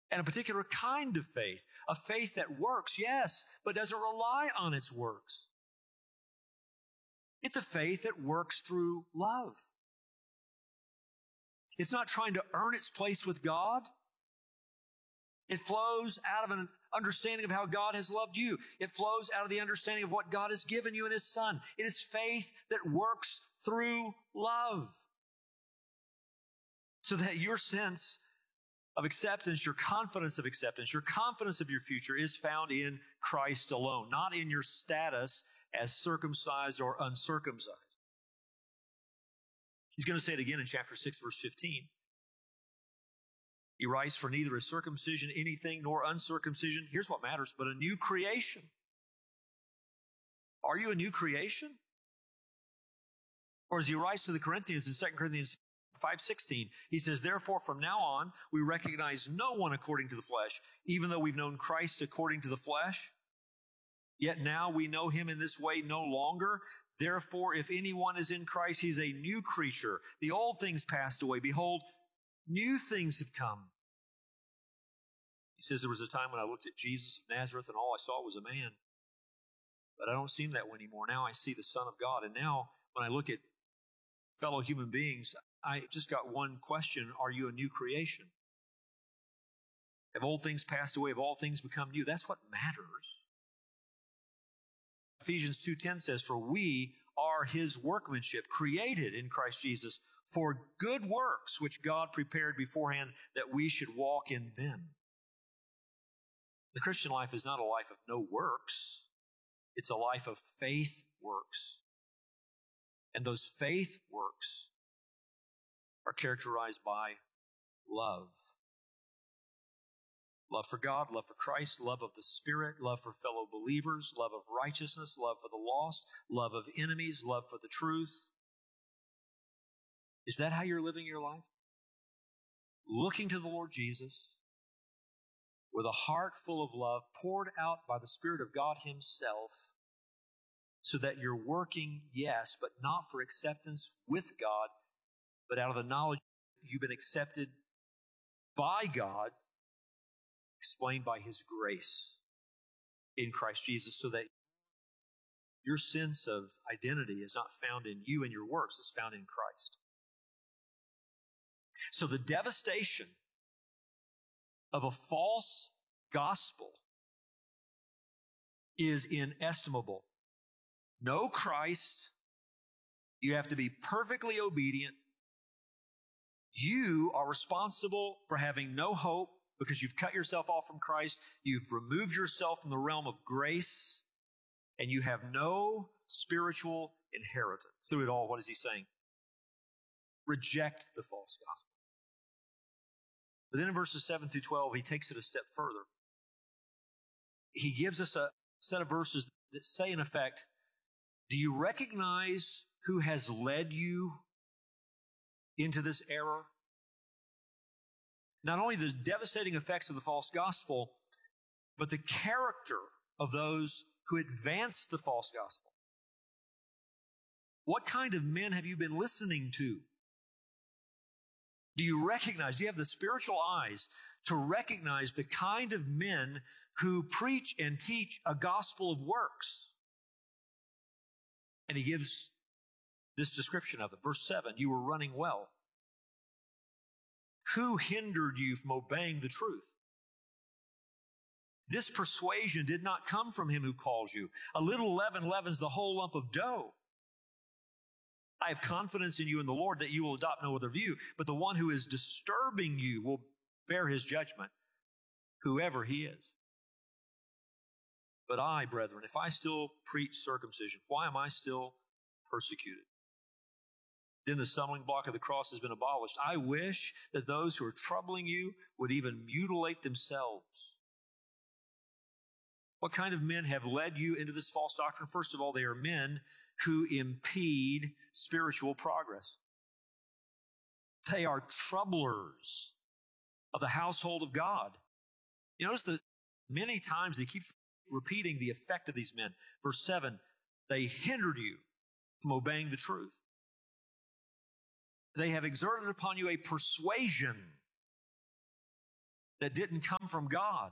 And a particular kind of faith, a faith that works, yes, but doesn't rely on its works. It's a faith that works through love. It's not trying to earn its place with God. It flows out of an understanding of how God has loved you. It flows out of the understanding of what God has given you in His Son. It is faith that works through love. So that your sense of acceptance, your confidence of acceptance, your confidence of your future is found in Christ alone, not in your status as circumcised or uncircumcised. He's going to say it again in chapter 6, verse 15. He writes, for neither is circumcision anything nor uncircumcision. Here's what matters, but a new creation. Are you a new creation? Or as he writes to the Corinthians in 2 Corinthians 5:16, he says, therefore from now on we recognize no one according to the flesh, even though we've known Christ according to the flesh. Yet now we know Him in this way no longer. Therefore, if anyone is in Christ, he's a new creature. The old things passed away. Behold, new things have come. He says, there was a time when I looked at Jesus of Nazareth and all I saw was a man. But I don't see Him that way anymore. Now I see the Son of God. And now when I look at fellow human beings, I just got one question. Are you a new creation? Have old things passed away? Have all things become new? That's what matters. Ephesians 2:10 says, for we are His workmanship, created in Christ Jesus for good works, which God prepared beforehand that we should walk in them. The Christian life is not a life of no works. It's a life of faith works. And those faith works are characterized by love. Love for God, love for Christ, love of the Spirit, love for fellow believers, love of righteousness, love for the lost, love of enemies, love for the truth. Is that how you're living your life? Looking to the Lord Jesus with a heart full of love poured out by the Spirit of God Himself, so that you're working, yes, but not for acceptance with God, but out of the knowledge you've been accepted by God, explained by His grace in Christ Jesus, so that your sense of identity is not found in you and your works, it's found in Christ. So the devastation of a false gospel is inestimable. Know Christ, you have to be perfectly obedient. You are responsible for having no hope because you've cut yourself off from Christ. You've removed yourself from the realm of grace, and you have no spiritual inheritance. Through it all, what is he saying? Reject the false gospel. But then in verses 7 through 12, he takes it a step further. He gives us a set of verses that say, in effect, do you recognize who has led you into this error? Not only the devastating effects of the false gospel, but the character of those who advance the false gospel. What kind of men have you been listening to? Do you recognize, do you have the spiritual eyes to recognize the kind of men who preach and teach a gospel of works? And he gives this description of it. Verse 7, you were running well. Who hindered you from obeying the truth? This persuasion did not come from him who calls you. A little leaven leavens the whole lump of dough. I have confidence in you in the Lord that you will adopt no other view, but the one who is disturbing you will bear his judgment, whoever he is. But I, brethren, if I still preach circumcision, why am I still persecuted? Then the stumbling block of the cross has been abolished. I wish that those who are troubling you would even mutilate themselves. What kind of men have led you into this false doctrine? First of all, they are men who impede spiritual progress. They are troublers of the household of God. You notice that many times he keeps repeating the effect of these men. Verse 7, they hindered you from obeying the truth. They have exerted upon you a persuasion. that didn't come from God.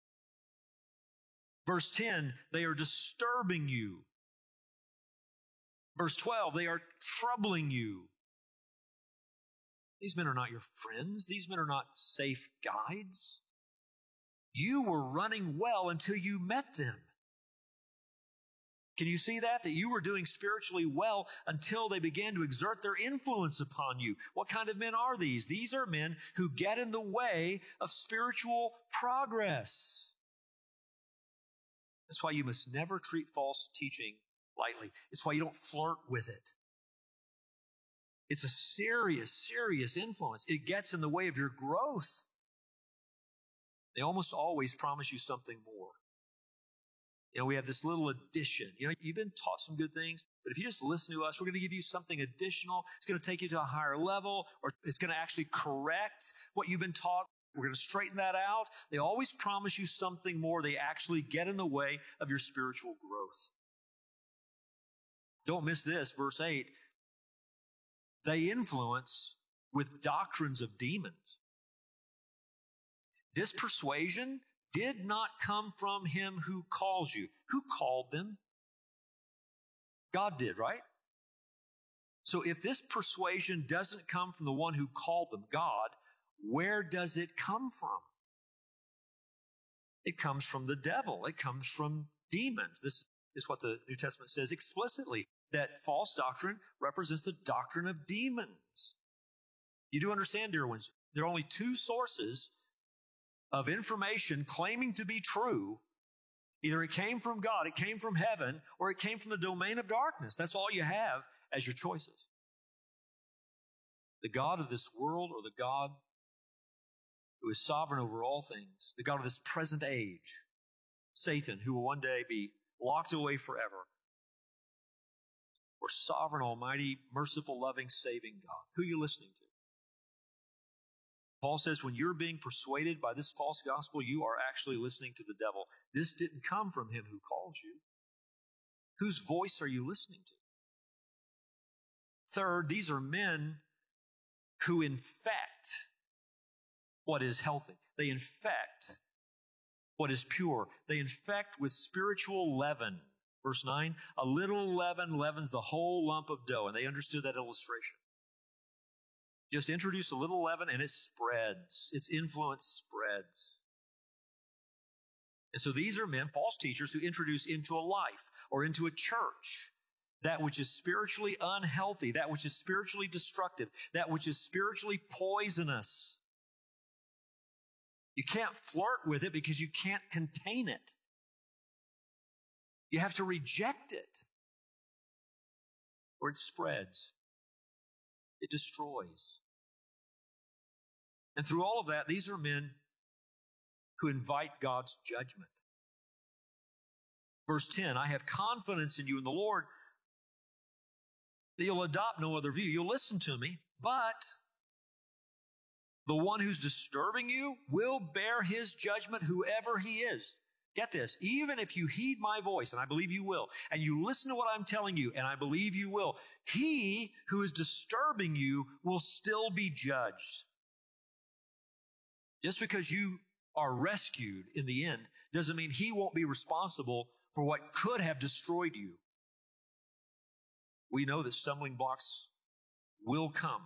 Verse 10, they are disturbing you. Verse 12, they are troubling you. These men are not your friends. These men are not safe guides. You were running well until you met them. Can you see that? That you were doing spiritually well until they began to exert their influence upon you. What kind of men are these? These are men who get in the way of spiritual progress. That's why you must never treat false teaching lightly. It's why you don't flirt with it. It's a serious, serious influence. It gets in the way of your growth. They almost always promise you something more. We have this little addition. You've been taught some good things, but if you just listen to us, we're going to give you something additional. It's going to take you to a higher level, or it's going to actually correct what you've been taught. We're going to straighten that out. They always promise you something more. They actually get in the way of your spiritual growth. Don't miss this, verse 8. They influence with doctrines of demons. This persuasion did not come from him who calls you. Who called them? God did, right? So if this persuasion doesn't come from the one who called them, God, where does it come from? It comes from the devil. It comes from demons. This is what the New Testament says explicitly, that false doctrine represents the doctrine of demons. You do understand, dear ones, there are only two sources of information claiming to be true. Either it came from God, it came from heaven, or it came from the domain of darkness. That's all you have as your choices. The God of this world, or the God who is sovereign over all things, the God of this present age, Satan, who will one day be locked away forever, or sovereign, almighty, merciful, loving, saving God. Who are you listening to? Paul says when you're being persuaded by this false gospel, you are actually listening to the devil. This didn't come from him who calls you. Whose voice are you listening to? Third, these are men who infect what is healthy. They infect what is pure. They infect with spiritual leaven. Verse 9, a little leaven leavens the whole lump of dough. And they understood that illustration. Just introduce a little leaven and it spreads. Its influence spreads. And so these are men, false teachers, who introduce into a life or into a church that which is spiritually unhealthy, that which is spiritually destructive, that which is spiritually poisonous. You can't flirt with it because you can't contain it. You have to reject it, or it spreads. It destroys. And through all of that, these are men who invite God's judgment. Verse 10, I have confidence in you in the Lord that you'll adopt no other view. You'll listen to me, but the one who's disturbing you will bear his judgment, whoever he is. Get this, even if you heed my voice, and I believe you will, and you listen to what I'm telling you, and I believe you will, he who is disturbing you will still be judged. Just because you are rescued in the end doesn't mean he won't be responsible for what could have destroyed you. We know that stumbling blocks will come.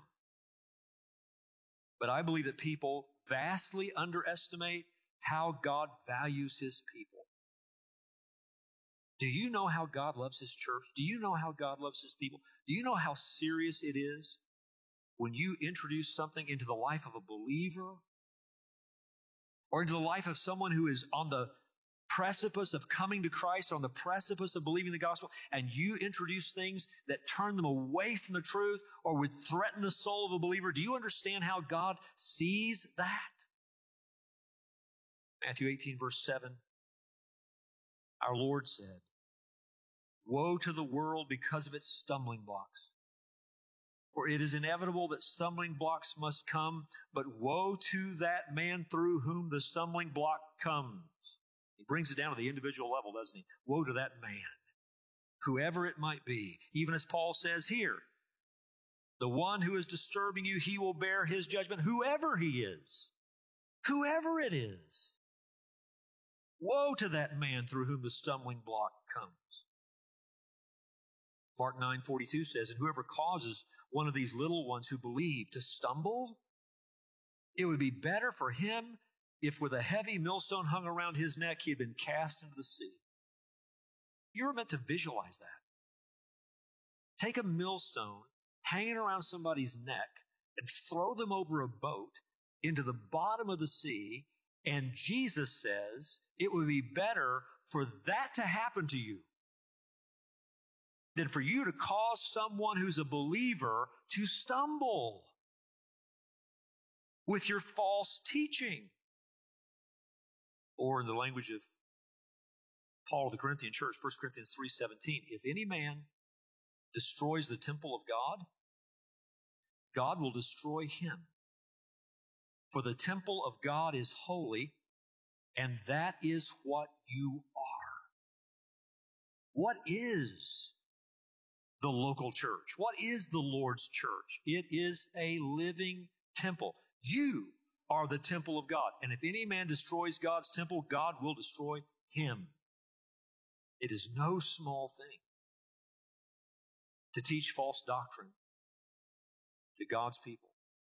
But I believe that people vastly underestimate how God values his people. Do you know how God loves his church? Do you know how God loves his people? Do you know how serious it is when you introduce something into the life of a believer or into the life of someone who is on the precipice of coming to Christ, on the precipice of believing the gospel, and you introduce things that turn them away from the truth or would threaten the soul of a believer? Do you understand how God sees that? Matthew 18, verse 7, our Lord said, woe to the world because of its stumbling blocks. For it is inevitable that stumbling blocks must come, but woe to that man through whom the stumbling block comes. He brings it down to the individual level, doesn't he? Woe to that man, whoever it might be. Even as Paul says here, the one who is disturbing you, he will bear his judgment, whoever he is. whoever it is. Woe to that man through whom the stumbling block comes. Mark 9:42 says, and whoever causes one of these little ones who believe to stumble, it would be better for him if with a heavy millstone hung around his neck he had been cast into the sea. You're meant to visualize that. Take a millstone hanging around somebody's neck and throw them over a boat into the bottom of the sea, and Jesus says it would be better for that to happen to you than for you to cause someone who's a believer to stumble with your false teaching. Or in the language of Paul to the Corinthian church, 1 Corinthians 3:17, if any man destroys the temple of God, God will destroy him. For the temple of God is holy, and that is what you are. What is the local church? What is the Lord's church? It is a living temple. You are the temple of God. And if any man destroys God's temple, God will destroy him. It is no small thing to teach false doctrine to God's people.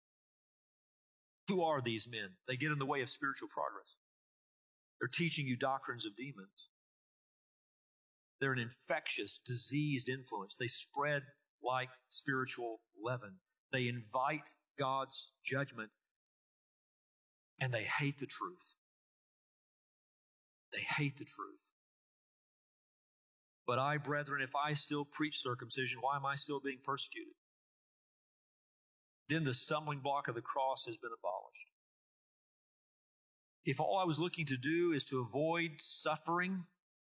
Who are these men? They get in the way of spiritual progress. They're teaching you doctrines of demons. They're an infectious, diseased influence. They spread like spiritual leaven. They invite God's judgment, and they hate the truth. They hate the truth. But I, brethren, if I still preach circumcision, why am I still being persecuted? Then the stumbling block of the cross has been abolished. If all I was looking to do is to avoid suffering,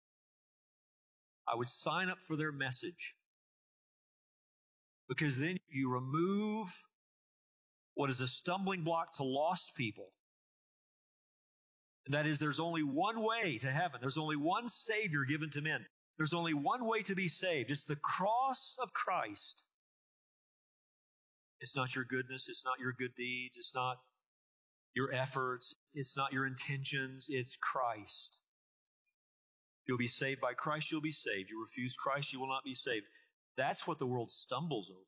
I would sign up for their message. Because then you remove what is a stumbling block to lost people. And that is, there's only one way to heaven. There's only one Savior given to men. There's only one way to be saved. It's the cross of Christ. It's not your goodness. It's not your good deeds. It's not your efforts. It's not your intentions. It's Christ. You'll be saved by Christ. You'll be saved. You refuse Christ, you will not be saved. That's what the world stumbles over.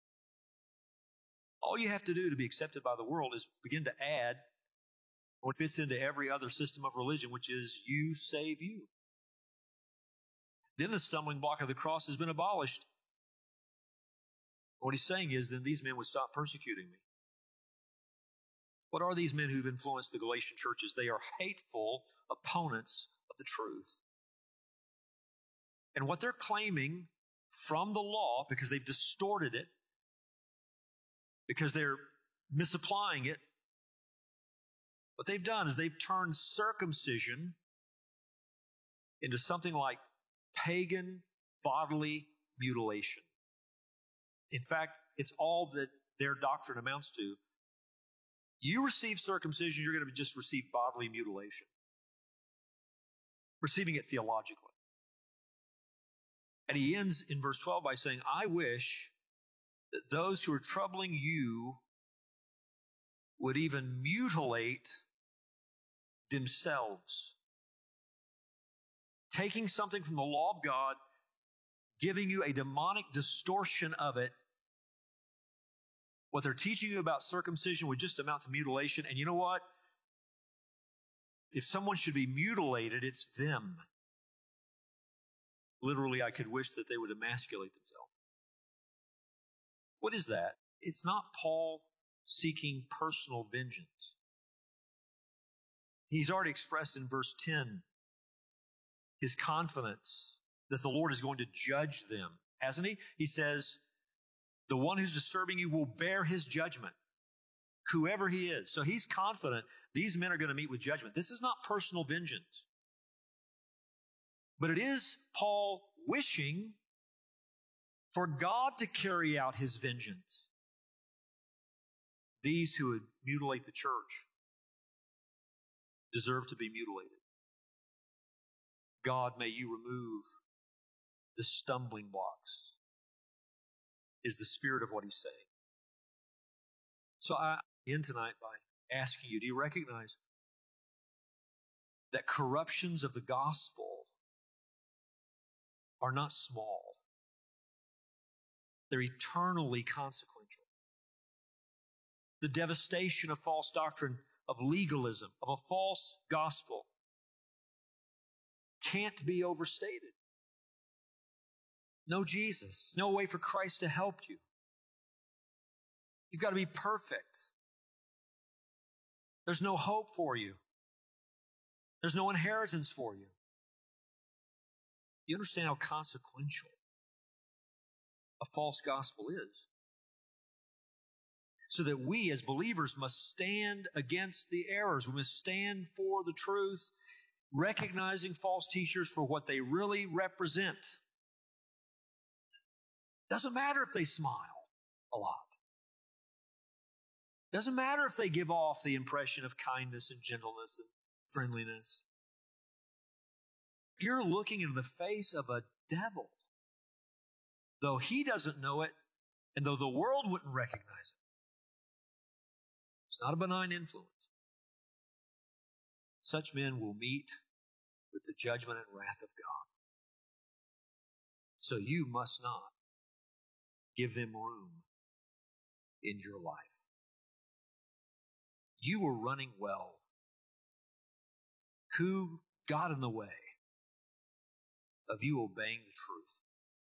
All you have to do to be accepted by the world is begin to add what fits into every other system of religion, which is you save you. Then the stumbling block of the cross has been abolished. What he's saying is, then these men would stop persecuting me. What are these men who've influenced the Galatian churches? They are hateful opponents of the truth. And what they're claiming from the law, because they've distorted it, because they're misapplying it, what they've done is they've turned circumcision into something like pagan bodily mutilation. In fact, it's all that their doctrine amounts to. You receive circumcision, you're going to just receive bodily mutilation. Receiving it theologically. And he ends in verse 12 by saying, I wish that those who are troubling you would even mutilate themselves. Taking something from the law of God, giving you a demonic distortion of it. What they're teaching you about circumcision would just amount to mutilation. And you know what? If someone should be mutilated, it's them. Literally, I could wish that they would emasculate themselves. What is that? It's not Paul seeking personal vengeance. He's already expressed in verse 10 his confidence that the Lord is going to judge them, hasn't he? He says, the one who's disturbing you will bear his judgment, whoever he is. So he's confident these men are going to meet with judgment. This is not personal vengeance. But it is Paul wishing for God to carry out his vengeance. These who would mutilate the church deserve to be mutilated. God, may you remove the stumbling blocks, is the spirit of what he's saying. So I end tonight by asking you, do you recognize that corruptions of the gospel are not small? They're eternally consequential. The devastation of false doctrine, of legalism, of a false gospel can't be overstated. No Jesus, no way for Christ to help you. You've got to be perfect. There's no hope for you. There's no inheritance for you. You understand how consequential a false gospel is? So that we as believers must stand against the errors. We must stand for the truth, recognizing false teachers for what they really represent. Doesn't matter if they smile a lot. Doesn't matter if they give off the impression of kindness and gentleness and friendliness. You're looking into the face of a devil. Though he doesn't know it, and though the world wouldn't recognize it. It's not a benign influence. Such men will meet with the judgment and wrath of God. So you must not give them room in your life. You were running well. Who got in the way of you obeying the truth?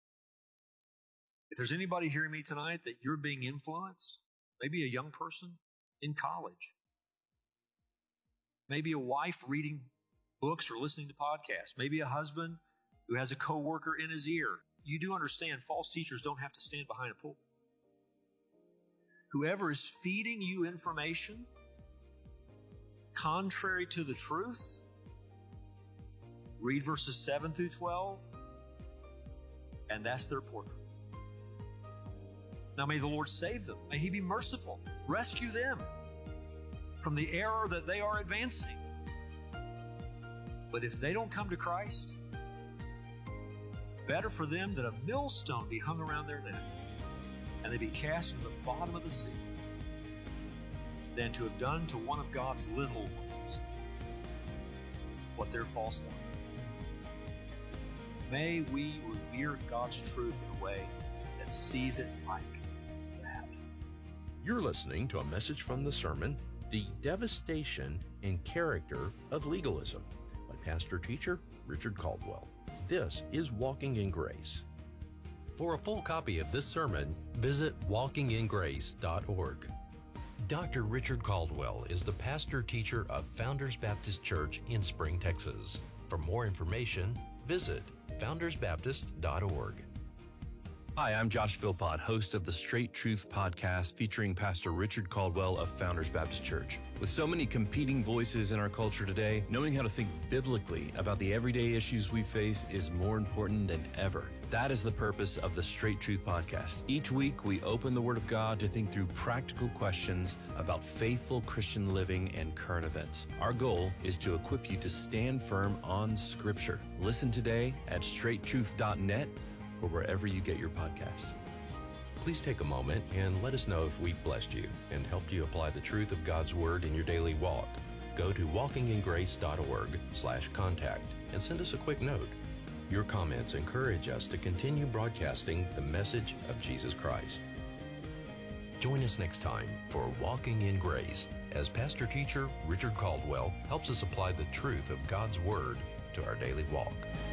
If there's anybody hearing me tonight that you're being influenced, maybe a young person in college, maybe a wife reading books or listening to podcasts, maybe a husband who has a coworker in his ear, you do understand false teachers don't have to stand behind a pulpit. Whoever is feeding you information contrary to the truth, read verses 7 through 12, and that's their portrait. Now may the Lord save them. May He be merciful. Rescue them from the error that they are advancing. But if they don't come to Christ, better for them that a millstone be hung around their neck and they be cast into the bottom of the sea than to have done to one of God's little ones what their false doctrine. May we revere God's truth in a way that sees it like that. You're listening to a message from the sermon, The Devastation and Character of Legalism, by pastor-teacher Richard Caldwell. This is Walking in Grace. For a full copy of this sermon, visit walkingingrace.org. Dr. Richard Caldwell is the pastor-teacher of Founders Baptist Church in Spring, Texas. For more information, visit foundersbaptist.org. Hi, I'm Josh Philpott, host of the Straight Truth podcast featuring Pastor Richard Caldwell of Founders Baptist Church. With so many competing voices in our culture today, knowing how to think biblically about the everyday issues we face is more important than ever. That is the purpose of the Straight Truth podcast. Each week, we open the Word of God to think through practical questions about faithful Christian living and current events. Our goal is to equip you to stand firm on Scripture. Listen today at straighttruth.net or wherever you get your podcasts. Please take a moment and let us know if we blessed you and helped you apply the truth of God's Word in your daily walk. Go to walkingingrace.org/contact and send us a quick note. Your comments encourage us to continue broadcasting the message of Jesus Christ. Join us next time for Walking in Grace as pastor-teacher Richard Caldwell helps us apply the truth of God's Word to our daily walk.